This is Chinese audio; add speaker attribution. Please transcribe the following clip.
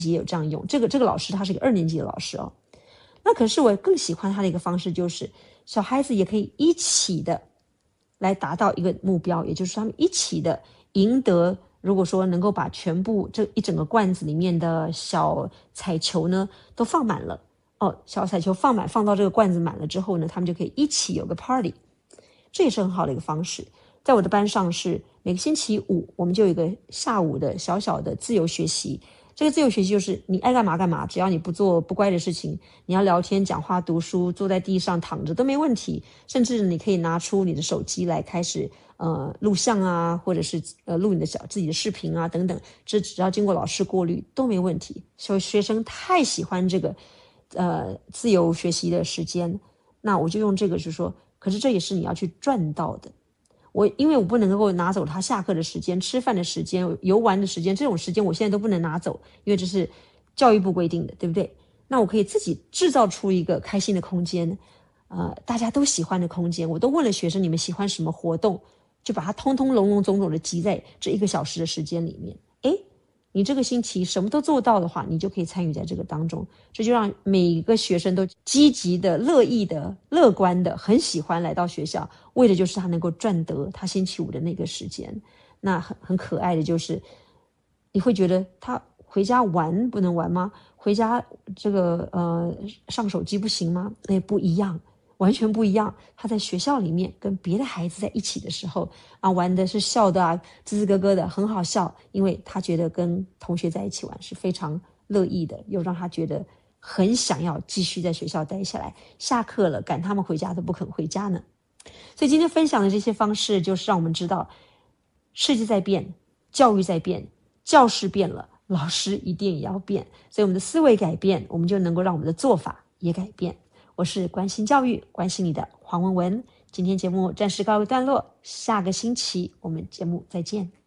Speaker 1: 也有这样用。这个老师他是一个2年级的老师哦。那可是我更喜欢他的一个方式，就是小孩子也可以一起的来达到一个目标，也就是他们一起的赢得，如果说能够把全部这一整个罐子里面的小彩球呢都放满了哦，小彩球放满，放到这个罐子满了之后呢，他们就可以一起有个 party， 这也是很好的一个方式。在我的班上是每个星期5我们就有一个下午的小小的自由学习。这个自由学习就是你爱干嘛干嘛，只要你不做不乖的事情，你要聊天讲话读书坐在地上躺着都没问题，甚至你可以拿出你的手机来开始录像啊，或者是录你的自己的视频啊等等，这只要经过老师过滤都没问题。所以学生太喜欢这个自由学习的时间，那我就用这个就是说，可是这也是你要去赚到的。因为我不能够拿走他下课的时间、吃饭的时间、游玩的时间，这种时间我现在都不能拿走，因为这是教育部规定的，对不对？那我可以自己制造出一个开心的空间，大家都喜欢的空间。我都问了学生你们喜欢什么活动，就把它通通笼笼总总的集在这1个小时的时间里面。诶，你这个星期什么都做到的话，你就可以参与在这个当中，这就让每个学生都积极的、乐意的、乐观的，很喜欢来到学校，为的就是他能够赚得他星期5的那个时间。那很可爱的就是，你会觉得他回家玩不能玩吗？回家这个上手机不行吗？那不一样。完全不一样，他在学校里面跟别的孩子在一起的时候啊，玩的是笑的啊，吱吱咯咯的，很好笑，因为他觉得跟同学在一起玩是非常乐意的，又让他觉得很想要继续在学校待下来，下课了赶他们回家都不肯回家呢。所以今天分享的这些方式，就是让我们知道世界在变，教育在变，教室变了，老师一定也要变，所以我们的思维改变，我们就能够让我们的做法也改变。我是关心教育、关心你的黄文文。今天节目暂时告一段落，下个星期我们节目再见。